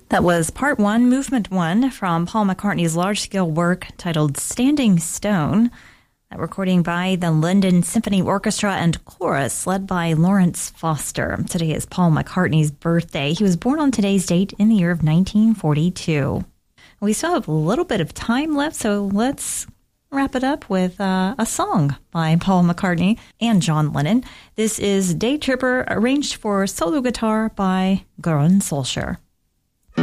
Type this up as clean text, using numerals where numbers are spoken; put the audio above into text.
That was part one, movement one, from Paul McCartney's large-scale work titled Standing Stone. That recording by the London Symphony Orchestra and Chorus, led by Lawrence Foster. Today is Paul McCartney's birthday. He was born on today's date in the year of 1942. We still have a little bit of time left, so let's wrap it up with a song by Paul McCartney and John Lennon. This is Day Tripper, arranged for solo guitar by Göran Solskjaer.